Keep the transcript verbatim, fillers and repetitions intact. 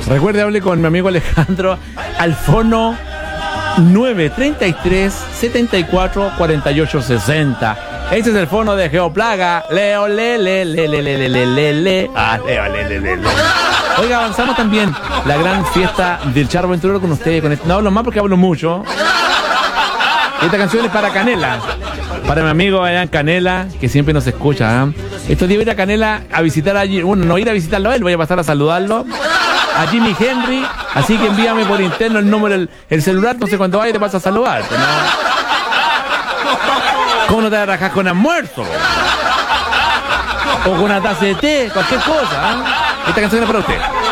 Recuerde, hable con mi amigo Alejandro al fono nueve treinta y tres, setenta y cuatro, cuarenta y ocho sesenta. Ese es el fono de Geoplaga. Leo, le, le, le, le, le, le, le, le. Ah, leo, le, le, le, le. Oiga, avanzamos también la gran fiesta del Charro Aventurero con ustedes. Con este... No hablo más porque hablo mucho. Esta canción es para Canela. Para mi amigo allá en Canela, que siempre nos escucha. ¿eh? Estos días voy a ir a Canela a visitar allí. Bueno, no ir a visitarlo a él, voy a pasar a saludarlo. A Jimi Henry. Así que envíame por interno el número, el, el celular. No sé cuándo vaya y te vas a saludar. ¿No? ¿Cómo no te vas a rajar con almuerzo? O con una taza de té, cualquier cosa. ¿eh? Esta canción es para usted.